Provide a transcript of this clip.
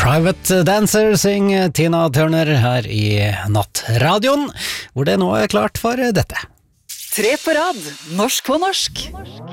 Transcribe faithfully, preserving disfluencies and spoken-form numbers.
Private Dancer synger Tina Turner her i Nattradioen, hvor det nå er klart for dette. Tre på rad, norsk på norsk.